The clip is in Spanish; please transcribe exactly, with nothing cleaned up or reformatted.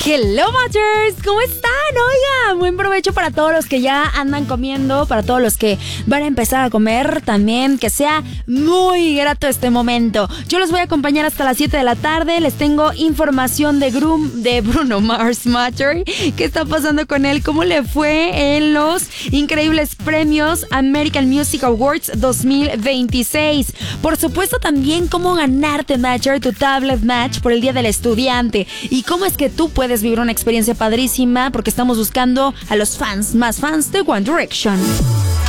Hello Matchers, ¿cómo están? Oigan, buen provecho para todos los que ya andan comiendo, para todos los que van a empezar a comer también, que sea muy grato este momento. Yo los voy a acompañar hasta las siete de la tarde, les tengo información de, Grum, de Bruno Mars Matcher, qué está pasando con él, cómo le fue en los increíbles premios American Music Awards dos mil veintiséis. Por supuesto también cómo ganarte Matcher tu tablet Match por el Día del Estudiante y cómo es que tú puedes vivir una experiencia padrísima porque estamos buscando a los fans más fans de One Direction.